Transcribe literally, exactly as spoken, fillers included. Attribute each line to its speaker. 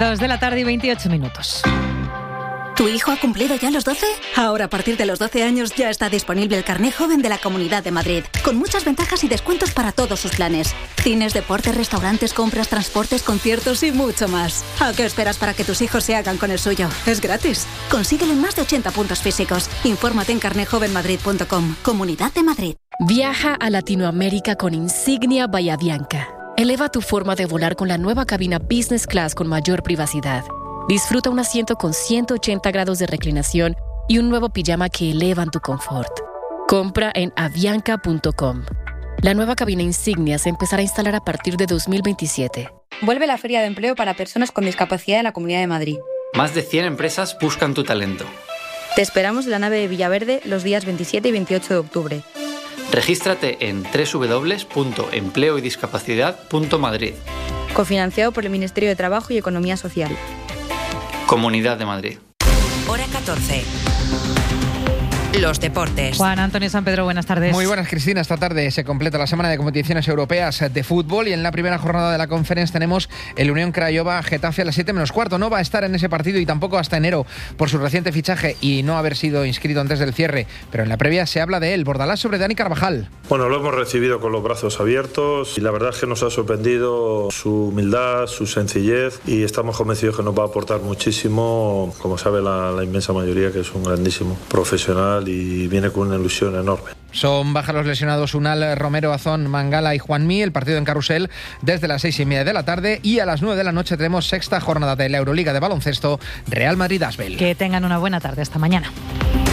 Speaker 1: dos de la tarde y veintiocho minutos.
Speaker 2: ¿Tu hijo ha cumplido ya los doce? Ahora, a partir de los doce años, ya está disponible el Carné Joven de la Comunidad de Madrid, con muchas ventajas y descuentos para todos sus planes. Cines, deportes, restaurantes, compras, transportes, conciertos y mucho más. ¿A qué esperas para que tus hijos se hagan con el suyo? Es gratis. Consíguelo en más de ochenta puntos físicos. Infórmate en carné joven madrid punto com. Comunidad de Madrid.
Speaker 3: Viaja a Latinoamérica con Insignia Bahía Bianca. Eleva tu forma de volar con la nueva cabina Business Class con mayor privacidad. Disfruta un asiento con ciento ochenta grados de reclinación y un nuevo pijama que elevan tu confort. Compra en avianca punto com. La nueva cabina Insignia se empezará a instalar a partir de dos mil veintisiete.
Speaker 4: Vuelve la Feria de Empleo para Personas con Discapacidad en la Comunidad de Madrid.
Speaker 5: Más de cien empresas buscan tu talento.
Speaker 4: Te esperamos en la nave de Villaverde los días veintisiete y veintiocho de octubre.
Speaker 5: Regístrate en doble u doble u doble u punto empleo y discapacidad punto madrid.
Speaker 4: Cofinanciado por el Ministerio de Trabajo y Economía Social.
Speaker 5: Comunidad de Madrid.
Speaker 6: Hora catorce. Los deportes.
Speaker 1: Juan Antonio San Pedro, buenas tardes.
Speaker 7: Muy buenas, Cristina. Esta tarde se completa la semana de competiciones europeas de fútbol y en la primera jornada de la Conference tenemos el Unión Craiova-Getafe a las siete menos cuarto. No va a estar en ese partido y tampoco hasta enero por su reciente fichaje y no haber sido inscrito antes del cierre, pero en la previa se habla de él. Bordalás sobre Dani Carvajal.
Speaker 8: Bueno, lo hemos recibido con los brazos abiertos y la verdad es que nos ha sorprendido su humildad, su sencillez y estamos convencidos que nos va a aportar muchísimo, como sabe la, la inmensa mayoría, que es un grandísimo profesional y viene con una ilusión enorme.
Speaker 7: Son bajas los lesionados Unal, Romero, Azón, Mangala y Juanmi. El partido en Carrusel desde las seis y media de la tarde y a las nueve de la noche tenemos sexta jornada de la Euroliga de baloncesto, Real Madrid-Asbel.
Speaker 1: Que tengan una buena tarde. Hasta mañana.